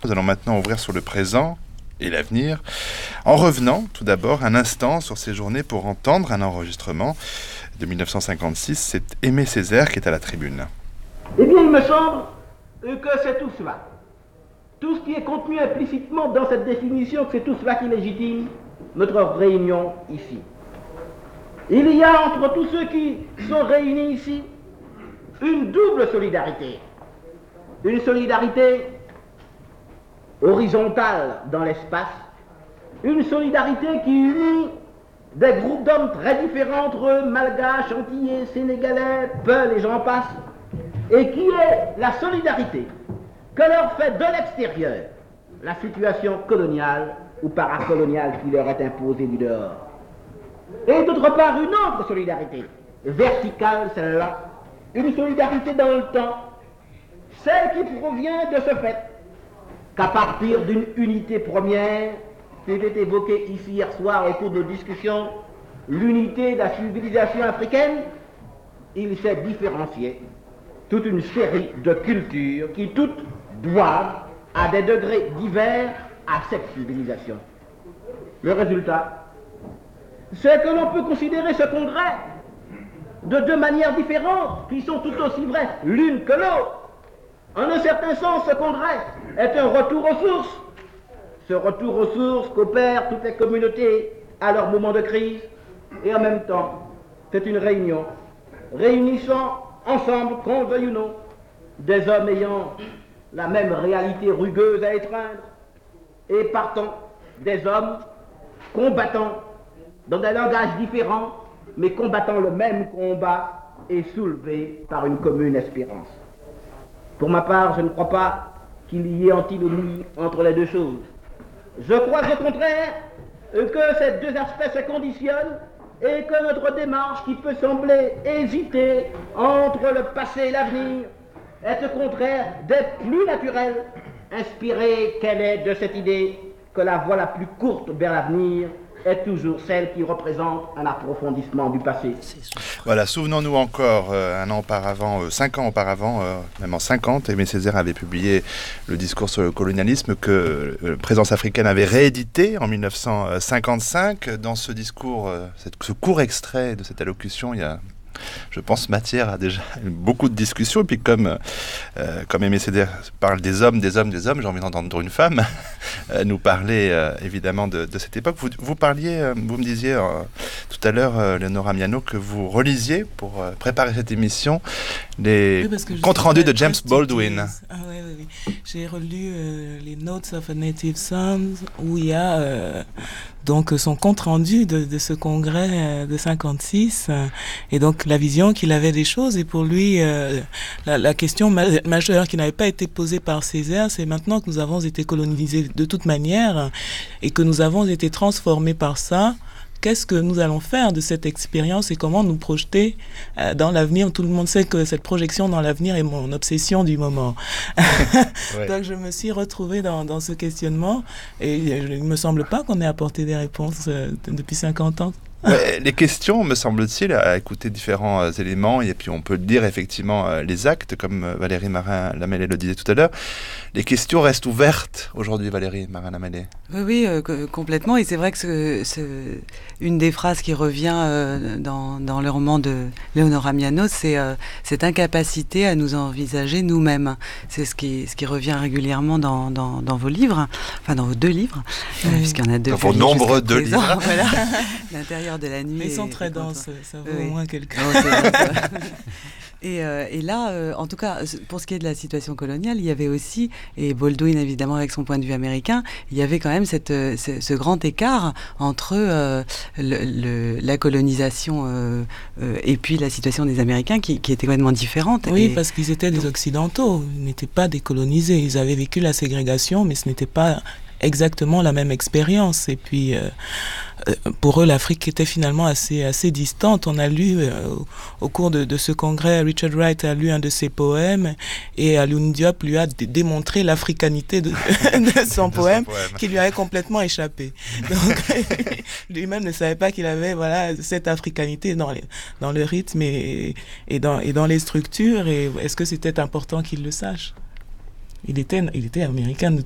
Nous allons maintenant ouvrir sur le présent et l'avenir, en revenant tout d'abord un instant sur ces journées pour entendre un enregistrement de 1956. C'est Aimé Césaire qui est à la tribune. Eh bien, il me semble que c'est tout cela. Tout ce qui est contenu implicitement dans cette définition, que c'est tout cela qui légitime notre réunion ici. Il y a entre tous ceux qui sont réunis ici une double solidarité. Une solidarité horizontale dans l'espace, une solidarité qui unit des groupes d'hommes très différents entre eux, malgaches, antillais, sénégalais, peuls et j'en passe, et qui est la solidarité que leur fait de l'extérieur la situation coloniale ou paracoloniale qui leur est imposée du dehors. Et d'autre part, une autre solidarité, verticale celle-là, une solidarité dans le temps, celle qui provient de ce fait qu'à partir d'une unité première, qui était évoquée ici hier soir au cours de discussions, l'unité de la civilisation africaine, il s'est différencié toute une série de cultures qui toutes doivent, à des degrés divers, à cette civilisation. Le résultat, c'est que l'on peut considérer ce congrès de deux manières différentes, qui sont tout aussi vraies l'une que l'autre. En un certain sens, ce congrès est un retour aux sources. Ce retour aux sources qu'opèrent toutes les communautés à leur moment de crise, et en même temps, c'est une réunion réunissant ensemble, qu'on le veuille ou non, des hommes ayant la même réalité rugueuse à étreindre, et partant des hommes combattant dans des langages différents, mais combattant le même combat et soulevés par une commune espérance. Pour ma part, je ne crois pas qu'il y ait antinomie entre les deux choses. Je crois au contraire que ces deux aspects se conditionnent et que notre démarche, qui peut sembler hésiter entre le passé et l'avenir, est au contraire des plus naturelles, inspirée qu'elle est de cette idée que la voie la plus courte vers l'avenir est toujours celle qui représente un approfondissement du passé. Voilà, souvenons-nous encore, un an auparavant, 5 ans auparavant, même en 50, Aimé Césaire avait publié le discours sur le colonialisme que Présence africaine avait réédité en 1955. Dans ce discours, ce court extrait de cette allocution, il y a, je pense, matière à déjà beaucoup de discussions. Et puis comme Aimé Césaire parle des hommes, j'ai envie d'entendre une femme nous parler évidemment de cette époque. Vous parliez, vous me disiez tout à l'heure, Léonora Miano, que vous relisiez pour préparer cette émission les comptes rendus de James Baldwin. Ah oui. J'ai relu les Notes of a Native Son, où il y a donc son compte rendu de ce congrès de 56, et donc la vision qu'il avait des choses. Et pour lui, la question majeure qui n'avait pas été posée par Césaire, c'est maintenant que nous avons été colonisés de toute manière et que nous avons été transformés par ça, qu'est-ce que nous allons faire de cette expérience et comment nous projeter dans l'avenir. Tout le monde sait que cette projection dans l'avenir est mon obsession du moment. Ouais. Donc je me suis retrouvée dans ce questionnement et il ne me semble pas qu'on ait apporté des réponses depuis 50 ans. Ouais, les questions, me semble-t-il, à écouter différents éléments, et puis on peut le dire effectivement, les actes, comme Valérie Marin-Lamellé le disait tout à l'heure, les questions restent ouvertes aujourd'hui, Valérie Marin-Lamellé. Oui, complètement, et c'est vrai que une des phrases qui revient dans le roman de Léonora Miano, c'est cette incapacité à nous envisager nous-mêmes. C'est ce qui revient régulièrement dans vos livres, enfin dans vos deux livres, puisqu'il y en a deux. Dans vos nombreux deux livres. Voilà. L'intérieur de la nuit. Mais ils sont très denses, ça vaut au moins quelque chose. Et là, en tout cas, pour ce qui est de la situation coloniale, il y avait aussi, et Baldwin évidemment avec son point de vue américain, il y avait quand même ce grand écart entre la colonisation et puis la situation des Américains qui était complètement différente. Oui, parce qu'ils étaient des Occidentaux, ils n'étaient pas décolonisés, ils avaient vécu la ségrégation, mais ce n'était pas exactement la même expérience. Et puis pour eux, l'Afrique était finalement assez distante. On a lu au cours de ce congrès, Richard Wright a lu un de ses poèmes et Alioune Diop lui a démontré l'africanité de son poème qui lui avait complètement échappé. Donc lui-même ne savait pas qu'il avait cette africanité dans le rythme et dans les structures. Et est-ce que c'était important qu'il le sache? Il était américain de